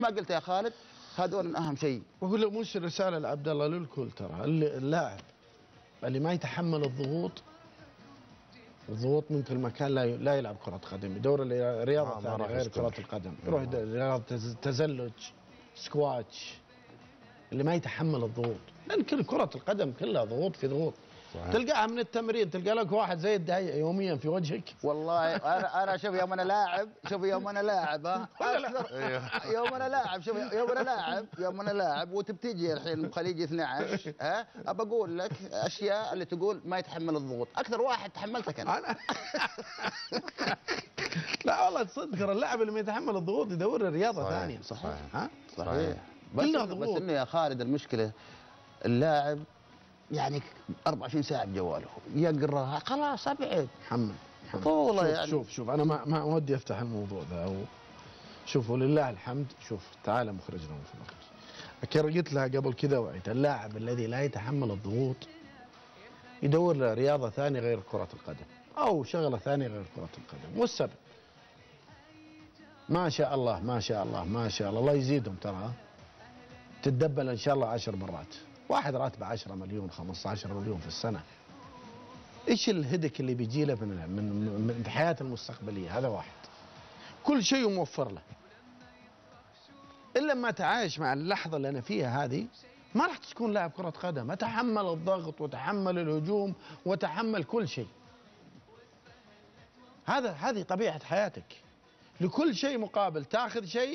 ما قلت يا خالد هذول اهم شيء. وهو مش رساله لعبد الله للكل، ترى اللاعب اللي ما يتحمل الضغوط من كل مكان لا يلعب كرة قدم، يدور رياضة ثانية غير كرة القدم، يروح رياضة تزلج، سكواتش، اللي ما يتحمل الضغوط، لأن كل كرة القدم كلها ضغوط في ضغوط. صحيح. تلقاها من التمرين، تلقى لك واحد زي الدهية يوميا في وجهك. والله انا شوف يوم انا لاعب، يوم انا لاعب يوم انا لاعب وتبتجي الحين خليجي 12 ابى اقول لك اشياء اللي تقول ما يتحمل الضغوط، اكثر واحد تحملتك انا. لا والله تصدق اللاعب اللي ما يتحمل الضغوط يدور رياضة ثانية. صحيح. ها؟ صحيح. بس انه يا خالد المشكلة اللاعب يعني 24 ساعة بجواله يقرا، خلاص ابعد. محمد والله يعني شوف انا ما ودي افتح الموضوع ذا. شوف ولله الحمد، شوف تعال مخرجنا من فضلك، قلت لها قبل كذا وعيت، اللاعب الذي لا يتحمل الضغوط يدور له رياضة ثانية غير كرة القدم أو شغلة ثانية غير كرة القدم. والسبب ما شاء الله ما شاء الله ما شاء الله، الله يزيدهم ترى، تتدبل إن شاء الله 10 مرات. واحد راتبه 10 مليون 15 مليون في السنة، إيش الهدك اللي بيجي له من حياته المستقبلية؟ هذا واحد، كل شيء موفر له، إلا ما تعايش مع اللحظة اللي أنا فيها هذه ما راح تكون لاعب كرة قدم. أتحمل الضغط وتحمل الهجوم وتحمل كل شيء، هذه طبيعة حياتك، لكل شيء مقابل تاخذ شيء.